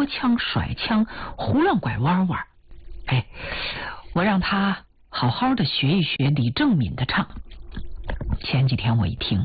枪甩枪，胡乱拐弯弯。哎，我让他好好的学一学李正敏的唱。前几天我一听，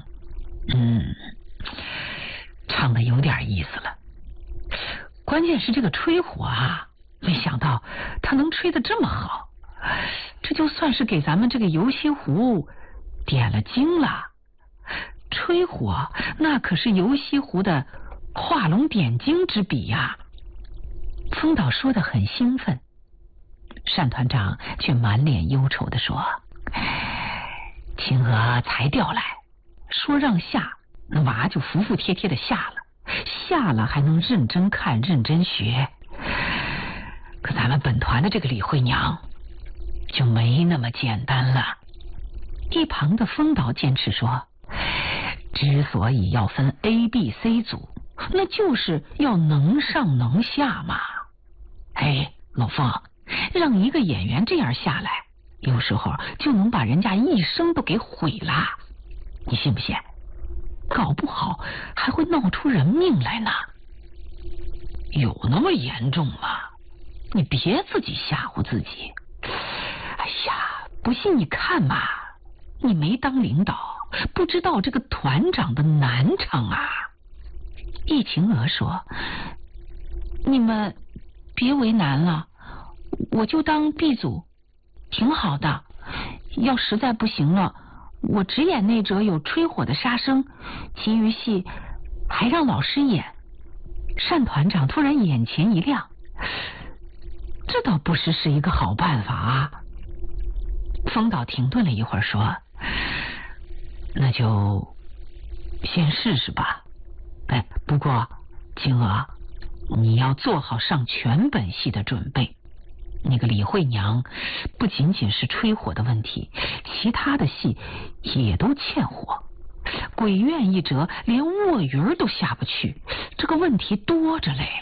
唱的有点意思了。关键是这个吹火啊，没想到他能吹得这么好，这就算是给咱们这个游西湖点了睛了。吹火那可是游西湖的画龙点睛之笔呀。风导说得很兴奋，单团长却满脸忧愁地说：青娥才调来，说让下，那娃就服服帖帖的下了，下了还能认真看认真学。可咱们本团的这个李慧娘就没那么简单了。一旁的风导坚持说，之所以要分 A、B、C 组，那就是要能上能下嘛。哎，老凤，让一个演员这样下来，有时候就能把人家一生都给毁了，你信不信？搞不好还会闹出人命来呢。有那么严重吗？你别自己吓唬自己。哎呀，不信你看嘛，你没当领导，不知道这个团长的难场啊。易晴娥说，你们别为难了，我就当 B 组挺好的，要实在不行了，我只演那折有吹火的杀生，其余戏还让老师演。单团长突然眼前一亮，这倒不是一个好办法啊。风导停顿了一会儿说，那就先试试吧。哎，不过晴娥，你要做好上全本戏的准备。那个李慧娘不仅仅是吹火的问题，其他的戏也都欠火。鬼院一折连卧云都下不去，这个问题多着嘞。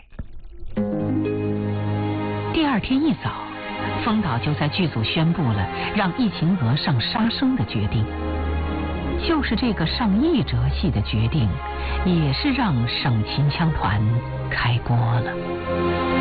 第二天一早，风导就在剧组宣布了让易晴娥上杀生的决定。就是这个上一折戏的决定，也是让省秦腔团开锅了。